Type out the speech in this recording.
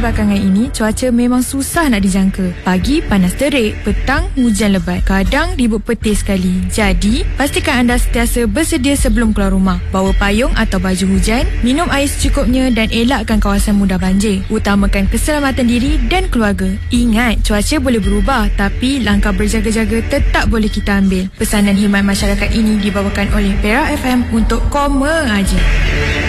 belakangan ini, cuaca memang susah nak dijangka. Pagi panas terik, petang hujan lebat, kadang ribut petir sekali. Jadi, pastikan anda sentiasa bersedia sebelum keluar rumah. Bawa payung atau baju hujan, minum air secukupnya dan elakkan kawasan mudah banjir. Utamakan keselamatan diri dan keluarga. Ingat, cuaca boleh berubah, tapi langkah berjaga-jaga tetap boleh kita ambil. Pesanan khidmat masyarakat ini dibawakan oleh Perak FM untuk Koma Aja.